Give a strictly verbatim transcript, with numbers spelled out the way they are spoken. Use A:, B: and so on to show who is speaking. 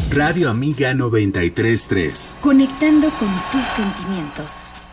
A: Radio Amiga noventa y tres punto tres.
B: Conectando con tus sentimientos.